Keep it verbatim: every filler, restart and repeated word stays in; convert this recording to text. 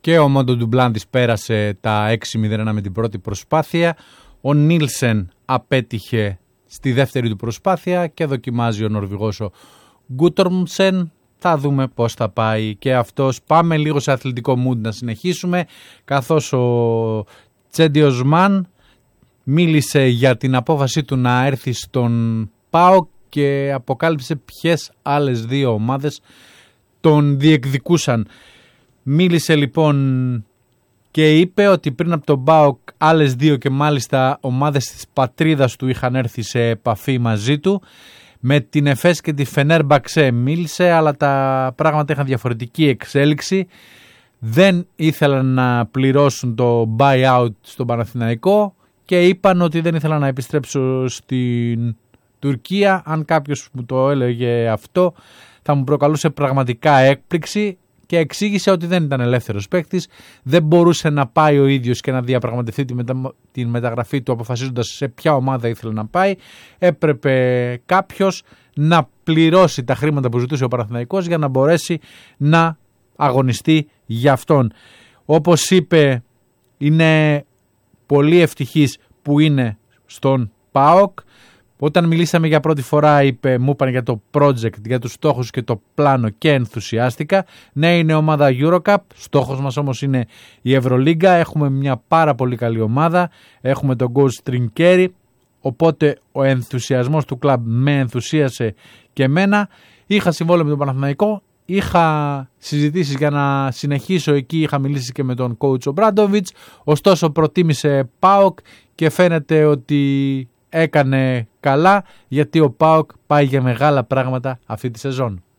Και ο Μόντο Ντουμπλάντης πέρασε τα έξι μηδέν ένα με την πρώτη προσπάθεια. Ο Νίλσεν απέτυχε στη δεύτερη του προσπάθεια και δοκιμάζει ο Νορβηγός ο Γκούτορμσεν. Θα δούμε πώς θα πάει και αυτός. Πάμε λίγο σε αθλητικό mood να συνεχίσουμε, καθώς ο Τσέντιος Μαν μίλησε για την απόφαση του να έρθει στον ΠΑΟΚ και αποκάλυψε ποιες άλλες δύο ομάδες τον διεκδικούσαν. Μίλησε λοιπόν και είπε ότι πριν από τον ΠΑΟΚ άλλες δύο και μάλιστα ομάδες της πατρίδας του είχαν έρθει σε επαφή μαζί του. Με την Εφές και τη Φενέρμπαξε μίλησε, αλλά τα πράγματα είχαν διαφορετική εξέλιξη. Δεν ήθελαν να πληρώσουν το buyout στον Παναθηναϊκό και είπαν ότι δεν ήθελαν να επιστρέψω στην Τουρκία. Αν κάποιος μου το έλεγε αυτό θα μου προκαλούσε πραγματικά έκπληξη, και εξήγησε ότι δεν ήταν ελεύθερος παίκτης, δεν μπορούσε να πάει ο ίδιος και να διαπραγματευτεί τη, μετα... τη μεταγραφή του αποφασίζοντας σε ποια ομάδα ήθελε να πάει. Έπρεπε κάποιος να πληρώσει τα χρήματα που ζητούσε ο Παναθηναϊκός για να μπορέσει να αγωνιστεί για αυτόν. Όπως είπε, είναι πολύ ευτυχής που είναι στον ΠΑΟΚ. Όταν μιλήσαμε για πρώτη φορά, είπε, μου είπαν για το project, για τους στόχους και το πλάνο και ενθουσιάστηκα. Ναι, είναι ομάδα Eurocup, στόχος μας όμως είναι η Ευρωλίγκα. Έχουμε μια πάρα πολύ καλή ομάδα, έχουμε τον coach Τριγκέρι, οπότε ο ενθουσιασμός του κλαμπ με ενθουσίασε και εμένα. Είχα συμβόλαιο με τον Παναθηναϊκό, είχα συζητήσεις για να συνεχίσω εκεί, είχα μιλήσει και με τον coach Ομπράντοβιτς, ωστόσο προτίμησε ΠΑΟΚ και φαίνεται ότι έκανε καλά, γιατί ο ΠΑΟΚ πάει για μεγάλα πράγματα αυτή τη σεζόν.